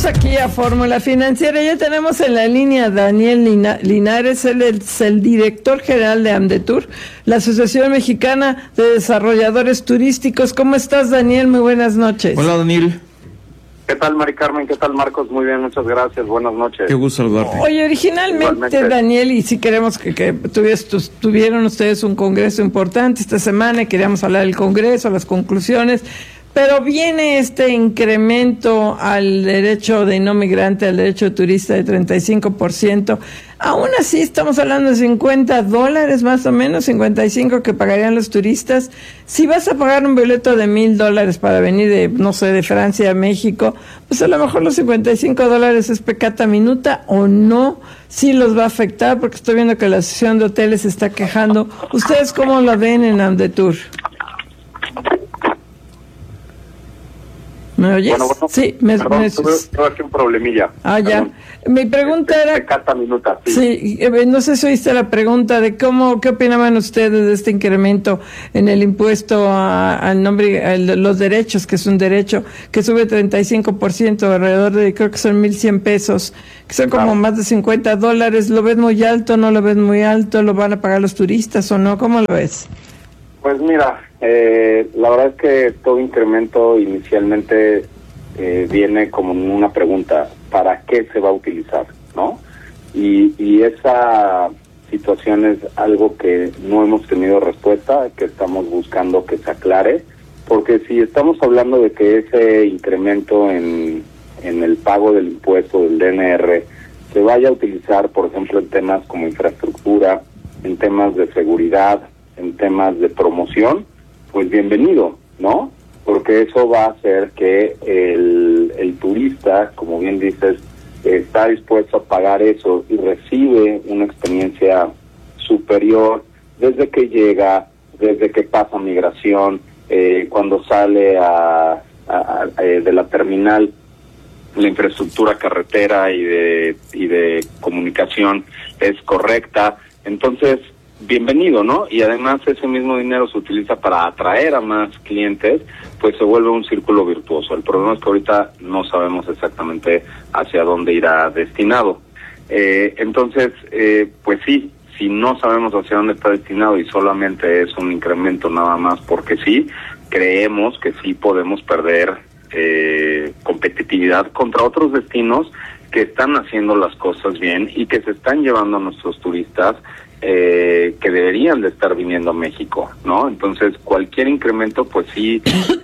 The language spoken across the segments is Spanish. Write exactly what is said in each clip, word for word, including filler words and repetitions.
aquí a Fórmula Financiera. Ya tenemos en la línea a Daniel Lina- Linares, él es el director general de AMDETUR, la Asociación Mexicana de Desarrolladores Turísticos. ¿Cómo estás, Daniel? Muy buenas noches. Hola, Daniel. ¿Qué tal, Mari Carmen? ¿Qué tal, Marcos? Muy bien, muchas gracias. Buenas noches. Qué gusto saludarte. Oye, originalmente, Igualmente. Daniel, y si queremos que, que tuvies, tus, tuvieron ustedes un congreso importante esta semana y queríamos hablar del congreso, las conclusiones, pero viene este incremento al derecho de no migrante, al derecho de turista de treinta y cinco por ciento. Aún así estamos hablando de cincuenta dólares más o menos, cincuenta y cinco que pagarían los turistas. Si vas a pagar un boleto de mil dólares para venir de, no sé, de Francia a México, pues a lo mejor los cincuenta y cinco dólares es pecata minuta o no. Sí los va a afectar porque estoy viendo que la Asociación de Hoteles se está quejando. ¿Ustedes cómo lo ven en AMDETUR? ¿Me oyes? Bueno, bueno, sí, me, perdón, me... tuve, tuve aquí un problemilla. Ah, ya. Perdón. Mi pregunta De- era... de Cata Minuta, sí. Sí, eh, no sé si oíste la pregunta de cómo, qué opinaban ustedes de este incremento en el impuesto al nombre, a los derechos, que es un derecho que sube treinta y cinco por ciento, alrededor de, creo que son mil cien pesos, que son como Claro. más de cincuenta dólares. ¿Lo ves muy alto, no lo ves muy alto? ¿Lo van a pagar los turistas o no? ¿Cómo lo ves? Pues mira, eh, la verdad es que todo incremento inicialmente eh, viene como una pregunta, ¿para qué se va a utilizar? ¿No? Y, y esa situación es algo que no hemos tenido respuesta, que estamos buscando que se aclare, porque si estamos hablando de que ese incremento en, en el pago del impuesto del D N R se vaya a utilizar, por ejemplo, en temas como infraestructura, en temas de seguridad, en temas de promoción, pues bienvenido, ¿no? Porque eso va a hacer que el, el turista, como bien dices, está dispuesto a pagar eso y recibe una experiencia superior desde que llega, desde que pasa migración, eh, cuando sale a, a, a, de la terminal, la infraestructura carretera y de, y de comunicación es correcta. Entonces, bienvenido, ¿no? Y además ese mismo dinero se utiliza para atraer a más clientes, pues se vuelve un círculo virtuoso. El problema es que ahorita no sabemos exactamente hacia dónde irá destinado. Eh, entonces, eh, pues sí, si no sabemos hacia dónde está destinado y solamente es un incremento nada más porque sí, creemos que sí podemos perder eh, competitividad contra otros destinos que están haciendo las cosas bien y que se están llevando a nuestros turistas eh, que deberían de estar viniendo a México, ¿no? Entonces, cualquier incremento, pues sí,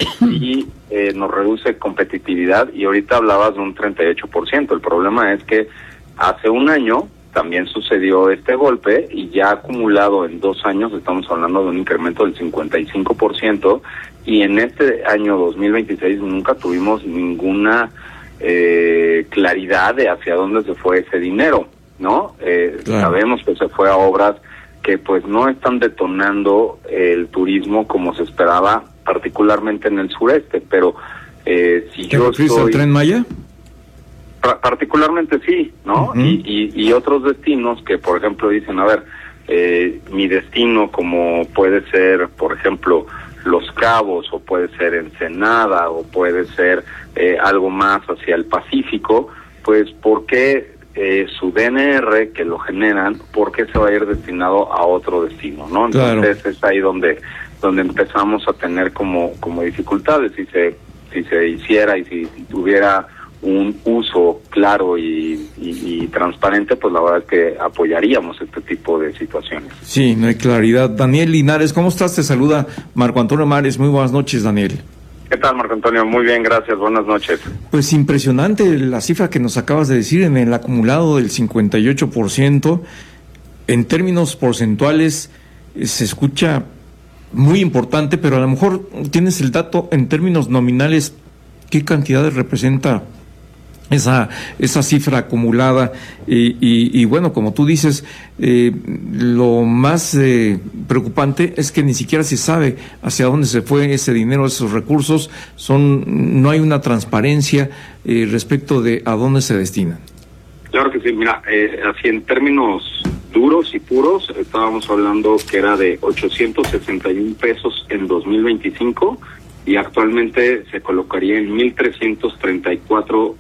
sí eh, nos reduce competitividad y ahorita hablabas de un treinta y ocho por ciento. El problema es que hace un año también sucedió este golpe y ya acumulado en dos años estamos hablando de un incremento del cincuenta y cinco por ciento y en este año dos mil veintiséis nunca tuvimos ninguna eh, claridad de hacia dónde se fue ese dinero, ¿no? Eh, claro. Sabemos que se fue a obras que pues no están detonando el turismo como se esperaba, particularmente en el sureste, pero eh, si ¿Te yo refieres estoy... al Tren Maya? Particularmente sí, ¿no? Uh-huh. y, y, y otros destinos que, por ejemplo, dicen, a ver, eh, mi destino como puede ser, por ejemplo, Los Cabos, o puede ser Ensenada, o puede ser eh, algo más hacia el Pacífico, pues, ¿por qué eh, su D N R que lo generan, por qué se va a ir destinado a otro destino, ¿no? Entonces claro. Es ahí donde donde empezamos a tener como como dificultades, si se si se hiciera y si, si tuviera un uso claro y, y, y transparente, pues la verdad es que apoyaríamos este tipo de situaciones. Sí, no hay claridad. Daniel Linares, ¿cómo estás? Te saluda Marco Antonio Mares. Muy buenas noches, Daniel. ¿Qué tal, Marco Antonio? Muy bien, gracias. Buenas noches. Pues impresionante la cifra que nos acabas de decir en el acumulado del cincuenta y ocho por ciento. En términos porcentuales eh, se escucha muy importante, pero a lo mejor tienes el dato en términos nominales, ¿qué cantidades representa esa esa cifra acumulada? Y, y, y bueno, como tú dices, eh, lo más eh, preocupante es que ni siquiera se sabe hacia dónde se fue ese dinero, esos recursos. Son no hay una transparencia eh, respecto de a dónde se destinan. Claro que sí, mira, eh, así en términos duros y puros, estábamos hablando que era de ochocientos sesenta y un pesos en dos mil veinticinco y actualmente se colocaría en mil trescientos treinta y cuatro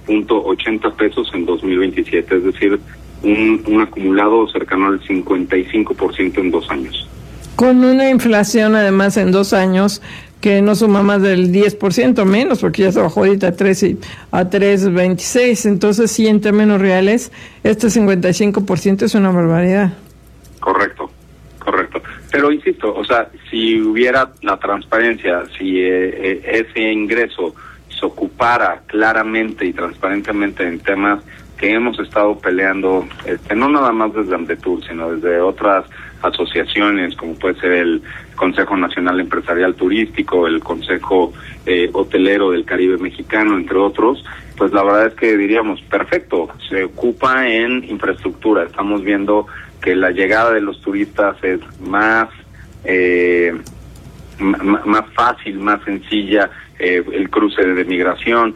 punto ochenta pesos en dos mil veintisiete, es decir, un, un acumulado cercano al cincuenta y cinco por ciento en dos años. Con una inflación además en dos años que no suma más del diez por ciento, menos, porque ya se bajó ahorita a tres y a tres punto veintiséis, entonces sí, en términos reales, este cincuenta y cinco por ciento es una barbaridad. Correcto, correcto. Pero insisto, o sea, si hubiera la transparencia, si eh, eh, ese ingreso se ocupara claramente y transparentemente en temas que hemos estado peleando, este, no nada más desde AMDETUR, sino desde otras asociaciones, como puede ser el Consejo Nacional Empresarial Turístico, el Consejo eh, Hotelero del Caribe Mexicano, entre otros, pues la verdad es que diríamos, perfecto, se ocupa en infraestructura. Estamos viendo que la llegada de los turistas es más eh, m- más fácil, más sencilla, eh, el cruce de migración,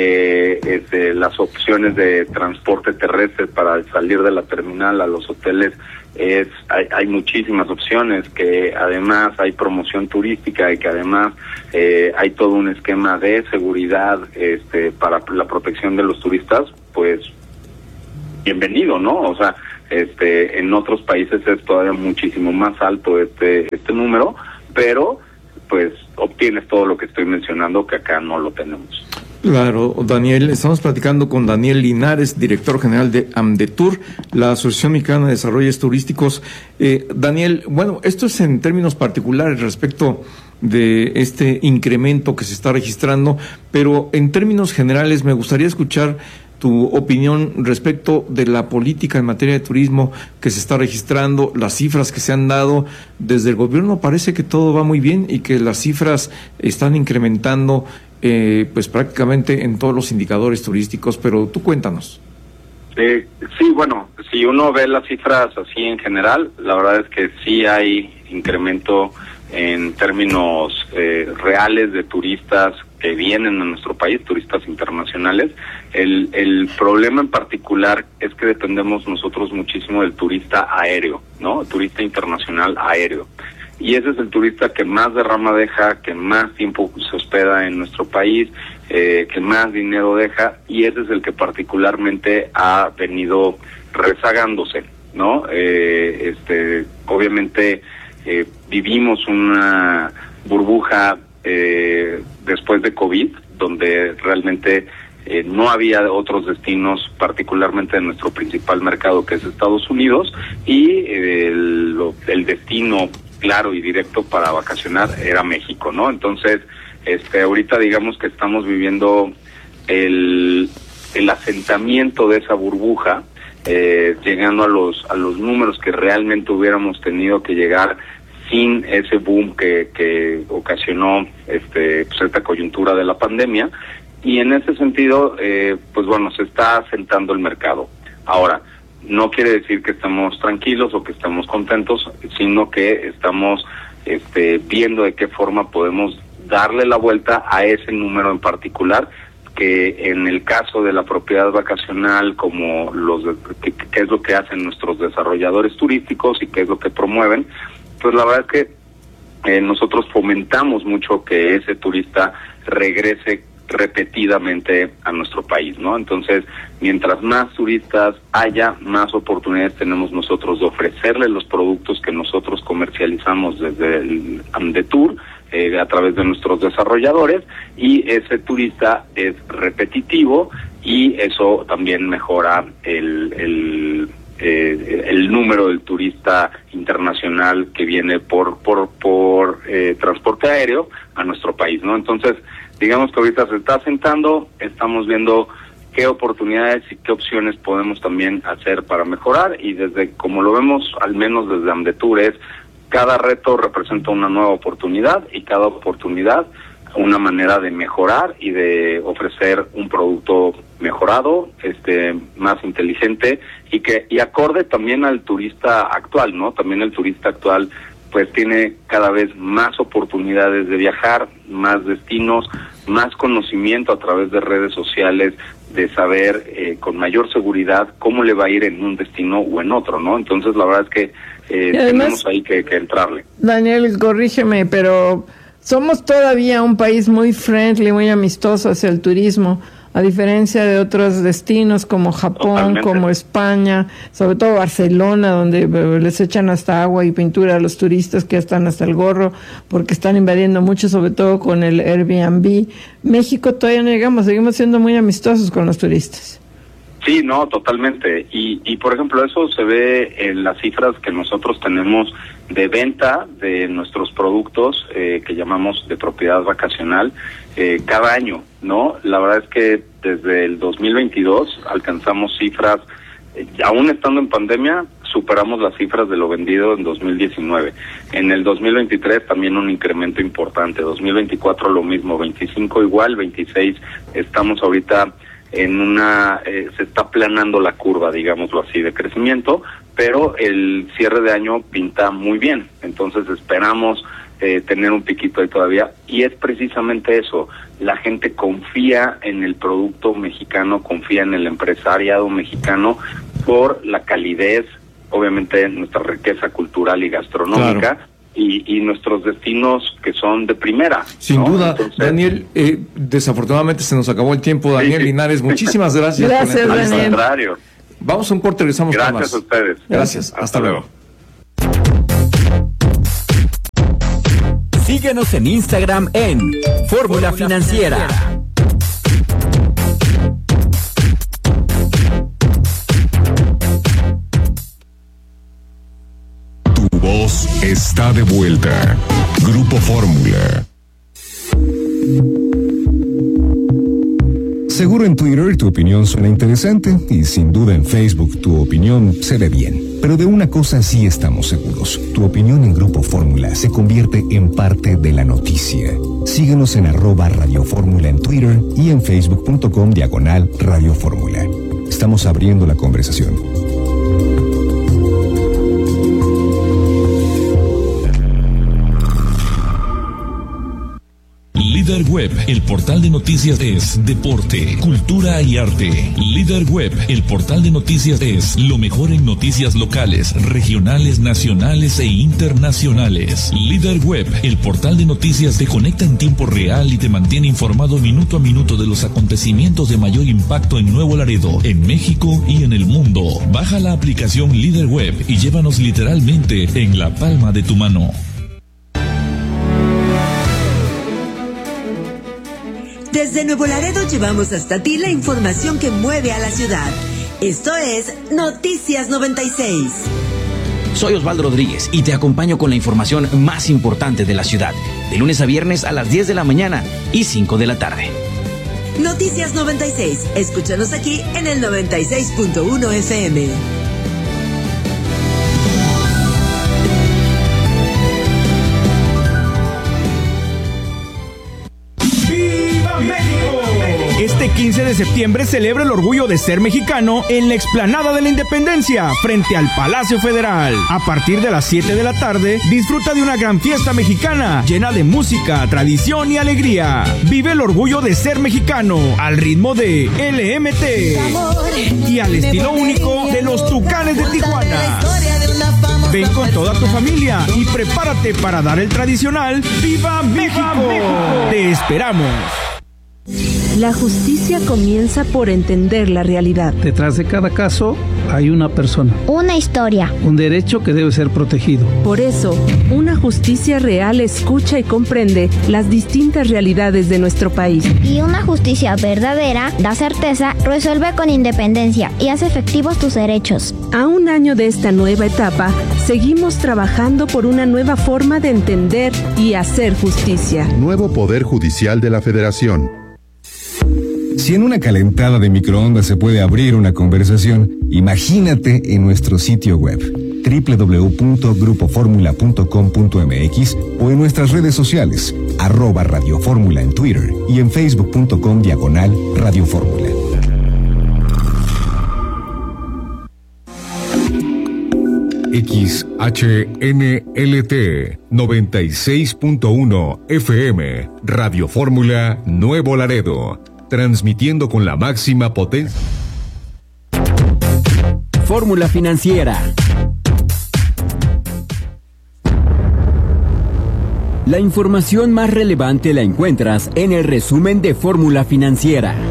que este, las opciones de transporte terrestre para salir de la terminal a los hoteles, es hay, hay muchísimas opciones, que además hay promoción turística y que además eh, hay todo un esquema de seguridad este, para la protección de los turistas, pues bienvenido, ¿no? O sea, este, en otros países es todavía muchísimo más alto este este número, pero pues obtienes todo lo que estoy mencionando, que acá no lo tenemos. Claro, Daniel, estamos platicando con Daniel Linares, director general de AMDETUR, la Asociación Mexicana de Desarrollos Turísticos. Eh, Daniel, bueno, esto es en términos particulares respecto de este incremento que se está registrando, pero en términos generales me gustaría escuchar tu opinión respecto de la política en materia de turismo que se está registrando, las cifras que se han dado. Desde el gobierno parece que todo va muy bien y que las cifras están incrementando eh, pues prácticamente en todos los indicadores turísticos, pero tú cuéntanos. Eh, sí, bueno, si uno ve las cifras así en general, la verdad es que sí hay incremento en términos eh, reales de turistas que vienen a nuestro país, turistas internacionales. El, el problema en particular es que dependemos nosotros muchísimo del turista aéreo, ¿no? El turista internacional aéreo. Y ese es el turista que más derrama deja, que más tiempo se hospeda en nuestro país, eh, que más dinero deja, y ese es el que particularmente ha venido rezagándose, ¿no? Eh, este, obviamente eh, vivimos una burbuja eh, después de COVID, donde realmente eh, no había otros destinos, particularmente en nuestro principal mercado, que es Estados Unidos, y eh, el, el destino claro y directo para vacacionar era México, ¿no? Entonces, este, ahorita digamos que estamos viviendo el, el asentamiento de esa burbuja, eh, llegando a los a los números que realmente hubiéramos tenido que llegar sin ese boom que, que ocasionó este, pues esta coyuntura de la pandemia, y en ese sentido, eh, pues bueno, se está asentando el mercado. Ahora, no quiere decir que estamos tranquilos o que estamos contentos, sino que estamos este, viendo de qué forma podemos darle la vuelta a ese número en particular, que en el caso de la propiedad vacacional, como los que, que es lo que hacen nuestros desarrolladores turísticos y qué es lo que promueven, pues la verdad es que eh, nosotros fomentamos mucho que ese turista regrese repetidamente a nuestro país, ¿no? Entonces, mientras más turistas haya, más oportunidades tenemos nosotros de ofrecerle los productos que nosotros comercializamos desde el AMDETUR, eh, a través de nuestros desarrolladores, y ese turista es repetitivo y eso también mejora el, el Eh, el número del turista internacional que viene por por por eh, transporte aéreo a nuestro país, ¿no? Entonces, digamos que ahorita se está asentando, estamos viendo qué oportunidades y qué opciones podemos también hacer para mejorar, y desde como lo vemos, al menos desde AMDETUR, es cada reto representa una nueva oportunidad, y cada oportunidad una manera de mejorar y de ofrecer un producto mejorado, este, más inteligente y que y acorde también al turista actual, ¿no? También el turista actual pues tiene cada vez más oportunidades de viajar, más destinos, más conocimiento a través de redes sociales, de saber eh, con mayor seguridad cómo le va a ir en un destino o en otro, ¿no? Entonces la verdad es que eh, además, tenemos ahí que, que entrarle. Daniel, corrígeme, pero somos todavía un país muy friendly, muy amistoso hacia el turismo. a diferencia de otros destinos como Japón, Totalmente. como España, sobre todo Barcelona, donde les echan hasta agua y pintura a los turistas que están hasta el gorro porque están invadiendo mucho, sobre todo con el Airbnb. México todavía no llegamos, seguimos siendo muy amistosos con los turistas. Sí, no, totalmente. Y, y por ejemplo, eso se ve en las cifras que nosotros tenemos de venta de nuestros productos eh, que llamamos de propiedad vacacional eh, cada año, ¿no? La verdad es que desde el dos mil veintidós alcanzamos cifras, eh, aún estando en pandemia, superamos las cifras de lo vendido en dos mil diecinueve. En el dos mil veintitrés también un incremento importante, dos mil veinticuatro lo mismo, veinticinco igual, veintiséis estamos ahorita en una, eh, se está aplanando la curva, digámoslo así, de crecimiento, pero el cierre de año pinta muy bien, entonces esperamos eh, tener un piquito ahí todavía, y es precisamente eso, la gente confía en el producto mexicano, confía en el empresariado mexicano por la calidez, obviamente nuestra riqueza cultural y gastronómica, claro. Y, y nuestros destinos que son de primera. Sin ¿no? duda, Entonces, Daniel, eh, desafortunadamente se nos acabó el tiempo. Daniel sí, sí. Linares, muchísimas gracias. Gracias, por la Daniel. Al contrario. Vamos a un corte, regresamos con más. Gracias a ustedes. Gracias, hasta, hasta luego. Síguenos en Instagram en Fórmula Financiera. Voz está de vuelta. Grupo Fórmula. Seguro en Twitter tu opinión suena interesante y sin duda en Facebook tu opinión se ve bien. Pero de una cosa sí estamos seguros. Tu opinión en Grupo Fórmula se convierte en parte de la noticia. Síguenos en arroba Radio Fórmula en Twitter y en facebook.com diagonal Radio Fórmula. Estamos abriendo la conversación. Líder Web, el portal de noticias es deporte, cultura y arte. Líder Web, el portal de noticias es lo mejor en noticias locales, regionales, nacionales e internacionales. Líder Web, el portal de noticias te conecta en tiempo real y te mantiene informado minuto a minuto de los acontecimientos de mayor impacto en Nuevo Laredo, en México y en el mundo. Baja la aplicación Líder Web y llévanos literalmente en la palma de tu mano. Desde Nuevo Laredo llevamos hasta ti la información que mueve a la ciudad. Esto es Noticias noventa y seis. Soy Osvaldo Rodríguez y te acompaño con la información más importante de la ciudad, de lunes a viernes a las diez de la mañana y cinco de la tarde. Noticias noventa y seis. Escúchanos aquí en el noventa y seis punto uno F M. Este quince de septiembre celebra el orgullo de ser mexicano en la explanada de la Independencia, frente al Palacio Federal. A partir de las siete de la tarde, disfruta de una gran fiesta mexicana, llena de música, tradición y alegría. Vive el orgullo de ser mexicano, al ritmo de L M T y al estilo único de los Tucanes de Tijuana. Ven con toda tu familia y prepárate para dar el tradicional ¡Viva México! ¡Te esperamos! La justicia comienza por entender la realidad. Detrás de cada caso hay una persona. Una historia. Un derecho que debe ser protegido. Por eso, una justicia real escucha y comprende las distintas realidades de nuestro país. Y una justicia verdadera da certeza, resuelve con independencia y hace efectivos tus derechos. A un año de esta nueva etapa, seguimos trabajando por una nueva forma de entender y hacer justicia. Nuevo Poder Judicial de la Federación. Si en una calentada de microondas se puede abrir una conversación, imagínate en nuestro sitio web doble u doble u doble u punto grupo fórmula punto com punto m x o en nuestras redes sociales, arroba Radio Fórmula en Twitter y en facebook.com diagonal Radio Fórmula. X H N L T noventa y seis punto uno F M, Radio Fórmula Nuevo Laredo, transmitiendo con la máxima potencia. Fórmula Financiera. La información más relevante la encuentras en el resumen de Fórmula Financiera.